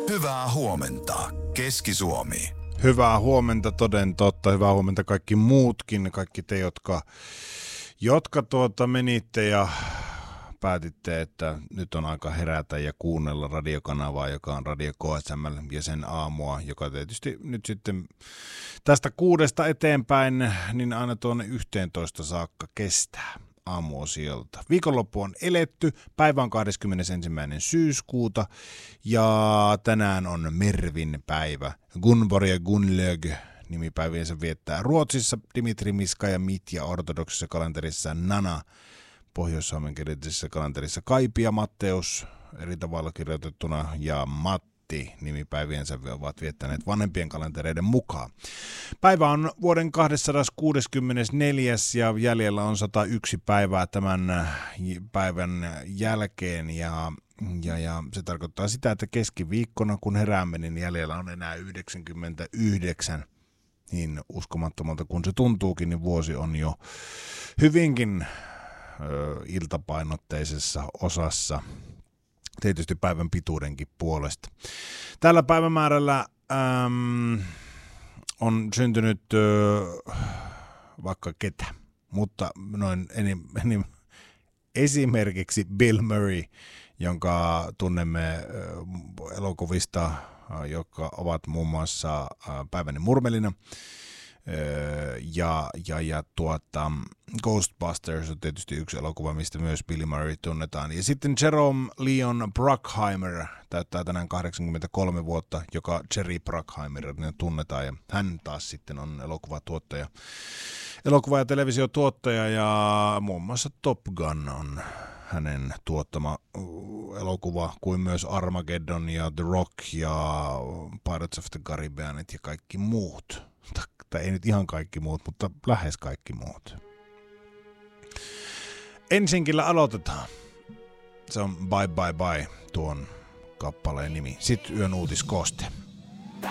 Hyvää huomenta, Keski-Suomi. Hyvää huomenta, toden totta. Hyvää huomenta kaikki muutkin, kaikki te, jotka menitte ja päätitte, että nyt on aika herätä ja kuunnella radiokanavaa, joka on Radio KSML ja sen aamua, joka tietysti nyt sitten tästä 6 eteenpäin, niin aina tuonne 11 saakka kestää aamuosiolta. Viikonloppu on eletty, päivä on 21. syyskuuta ja tänään on Mervin päivä. Gunborg ja Gunlög nimipäiviensä viettää Ruotsissa, Dimitri Miska ja Mitja ortodoksisessa kalenterissa, Nana pohjois-saamen kielisessä kalenterissa, Kaipi ja Matteus eri tavalla kirjoitettuna ja Matti nimipäiviensä ovat viettäneet vanhempien kalentereiden mukaan. Päivä on vuoden 264 ja jäljellä on 101 päivää tämän päivän jälkeen ja se tarkoittaa sitä, että keskiviikkona kun heräämme, niin jäljellä on enää 99. Niin uskomattomalta kun se tuntuukin, niin vuosi on jo hyvinkin iltapainotteisessa osassa. Tietysti päivän pituudenkin puolesta. Tällä päivämäärällä on syntynyt vaikka ketä, mutta noin esimerkiksi Bill Murray, jonka tunnemme elokuvista, jotka ovat muun muassa Päiväni murmelina, ja Ghostbusters on tietysti yksi elokuva, mistä myös Bill Murray tunnetaan. Ja sitten Jerome Leon Bruckheimer täyttää tänään 83 vuotta, joka Jerry Bruckheimer tunnetaan. Ja hän taas sitten on elokuva- ja televisiotuottaja ja muun muassa Top Gun on hänen tuottama elokuva, kuin myös Armageddon ja The Rock ja Pirates of the Caribbeanit ja kaikki muut. Ei nyt ihan kaikki muut, mutta lähes kaikki muut. Ensinkillä aloitetaan. Se on Bye Bye Bye tuon kappaleen nimi. Sitten yön uutiskooste.